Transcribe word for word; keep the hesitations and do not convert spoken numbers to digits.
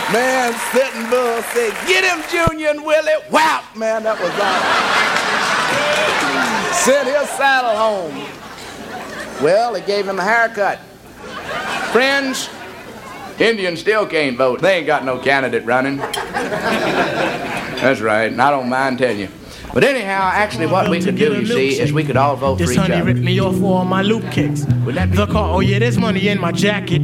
Man, Sitting Bull said, get him, Junior and Willie. Whap! Man, that was all. Sent his saddle home. Well, they gave him a haircut. Friends, Indians still can't vote. They ain't got no candidate running. That's right, and I don't mind telling you. But anyhow, actually what we could do, you see, is we could all vote for each other. This honey ripped me off for all my loop kicks. The car, oh yeah, there's money in my jacket.